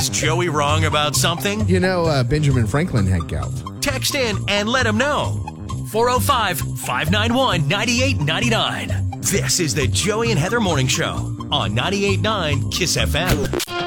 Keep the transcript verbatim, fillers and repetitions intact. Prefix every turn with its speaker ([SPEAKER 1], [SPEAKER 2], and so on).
[SPEAKER 1] Is Joey wrong about something?
[SPEAKER 2] You know, uh, Benjamin Franklin had gout.
[SPEAKER 1] Text in and let him know. four oh five, five nine one, nine eight nine nine. This is the Joey and Heather Morning Show on ninety-eight point nine KISS F M.